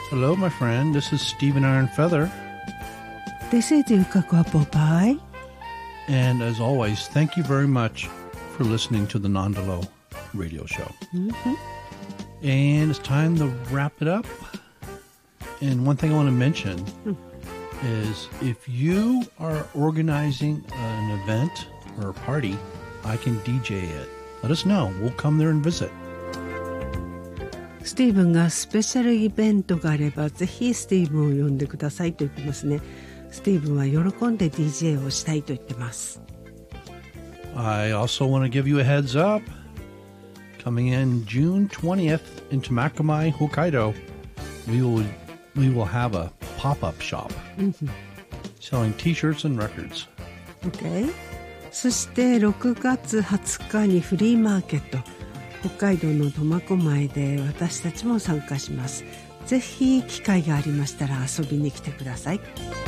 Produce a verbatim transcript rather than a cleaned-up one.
Hello, my friend. This is Stephen Iron Feather. This is Yuka Apple Pie. And as always, thank you very much for listening to the Nondalo radio show. Mm-hmm. And it's time to wrap it up. And one thing I want to mention mm. is if you are organizing an event or a party, I can D J it. Let us know. We'll come there and visit. スティーブンがスペシャルイベントがあればぜひスティーブンを呼んでくださいと言ってますね。スティーブンは喜んで ディージェー をしたいと言ってます。 I also want to give you a heads up. Coming in June twentieth in Tomakomai, Hokkaido, we will we will have a pop-up shop mm-hmm. selling T-shirts and records. Okay. そしてろくがつはつかにフリーマーケット、北海道の苫小牧で私たちも参加します。ぜひ機会がありましたら遊びに来てください。